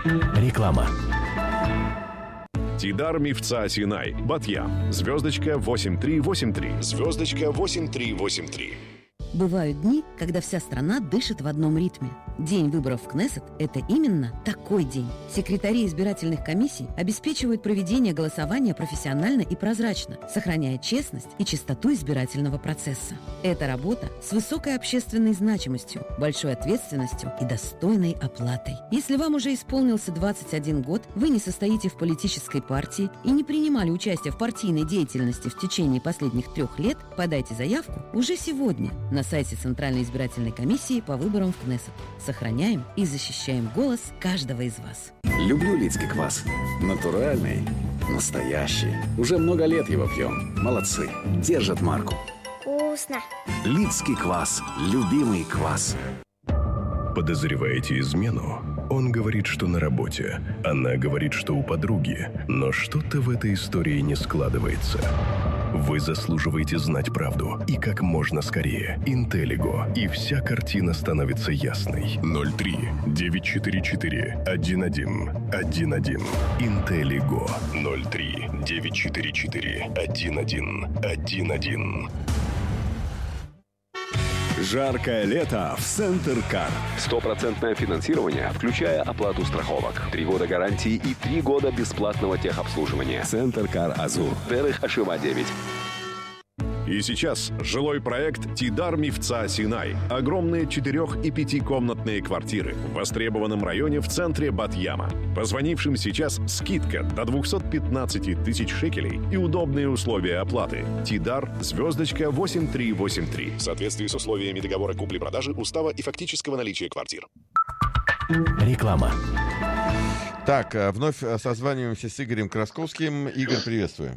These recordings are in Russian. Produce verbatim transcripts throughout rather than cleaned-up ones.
Реклама. Тидар Мифца Синай, Бат-Ям, звездочка восемь три восемь три, звездочка восемь три восемь три. Бывают дни, когда вся страна дышит в одном ритме. День выборов в Кнессет – это именно такой день. Секретари избирательных комиссий обеспечивают проведение голосования профессионально и прозрачно, сохраняя честность и чистоту избирательного процесса. Это работа с высокой общественной значимостью, большой ответственностью и достойной оплатой. Если вам уже исполнился двадцать один год, вы не состоите в политической партии и не принимали участие в партийной деятельности в течение последних трех лет, подайте заявку уже сегодня на сайте Центральной избирательной комиссии по выборам в Кнессет. Сохраняем и защищаем голос каждого из вас. Люблю Лидский квас. Натуральный, настоящий. Уже много лет его пьем. Молодцы. Держат марку. Вкусно. Лидский квас. Любимый квас. Подозреваете измену? Он говорит, что на работе. Она говорит, что у подруги. Но что-то в этой истории не складывается. Вы заслуживаете знать правду. И как можно скорее. Интеллиго. И вся картина становится ясной. ноль три девять четыре четыре один один один один. Интеллиго. ноль три девять четыре четыре один один один один. Жаркое лето в Центр Кар. Стопроцентное финансирование, включая оплату страховок. Три года гарантии и три года бесплатного техобслуживания. Центр Кар Азур. Терых Ашива девять. И сейчас жилой проект Тидар Мифца Синай. Огромные четырех- и пятикомнатные квартиры в востребованном районе в центре Бат-Яма. Позвонившим сейчас скидка до двести пятнадцать тысяч шекелей и удобные условия оплаты. Тидар, звездочка восемь три восемь три. В соответствии с условиями договора купли-продажи, устава и фактического наличия квартир. Реклама. Так, вновь созваниваемся с Игорем Красковским. Игорь, приветствую.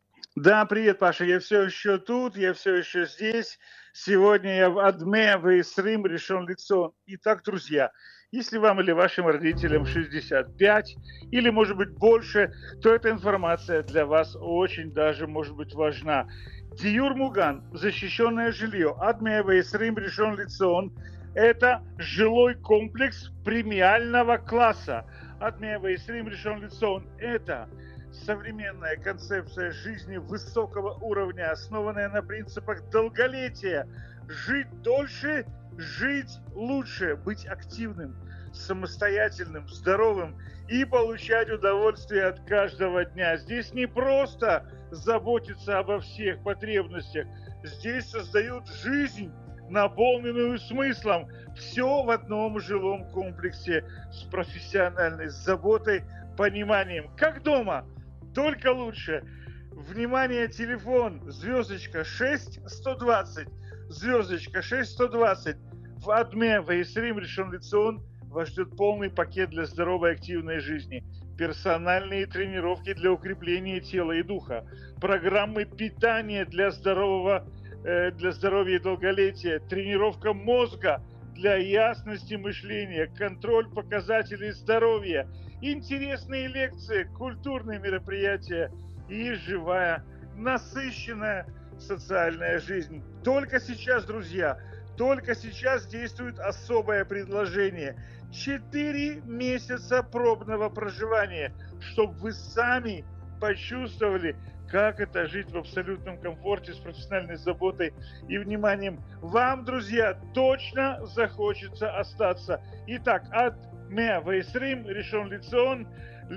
Да, привет, Паша, я все еще тут, я все еще здесь. Сегодня я в Адме, в Исрим, решен лицо. Итак, друзья, если вам или вашим родителям шестьдесят пять или, может быть, больше, то эта информация для вас очень даже может быть важна. Диюр Муган, защищенное жилье, Адме, в Исрим, решен лицо. Это жилой комплекс премиального класса. Адме, в Исрим, решен лицо. Это современная концепция жизни высокого уровня, основанная на принципах долголетия. Жить дольше, жить лучше, быть активным, самостоятельным, здоровым и получать удовольствие от каждого дня. Здесь не просто заботиться обо всех потребностях, здесь создают жизнь, наполненную смыслом. Все в одном жилом комплексе с профессиональной заботой, пониманием. Как дома, только лучше. Внимание, телефон, звездочка шесть сто двадцать, звездочка шесть сто двадцать. В Адме, в Исрим, решен лицон, вас ждет полный пакет для здоровой активной жизни. Персональные тренировки для укрепления тела и духа. Программы питания для здорового, э, для здоровья и долголетия. Тренировка мозга для ясности мышления. Контроль показателей здоровья. Интересные лекции, культурные мероприятия и живая, насыщенная социальная жизнь. Только сейчас, друзья, только сейчас действует особое предложение. Четыре месяца пробного проживания, чтобы вы сами почувствовали, как это жить в абсолютном комфорте с профессиональной заботой и вниманием. Вам, друзья, точно захочется остаться. Итак, от Ме Вейсрим, решен лицон,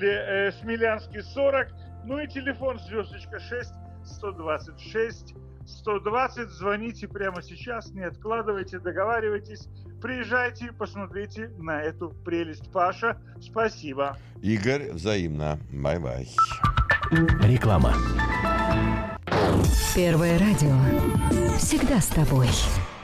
э, Смелянский сорок, ну и телефон звездочка шесть сто двадцать шесть сто двадцать. Звоните прямо сейчас, не откладывайте, договаривайтесь, приезжайте, посмотрите на эту прелесть. Паша, спасибо. Игорь, взаимно. Бай-бай. Реклама. Первое радио. Всегда с тобой.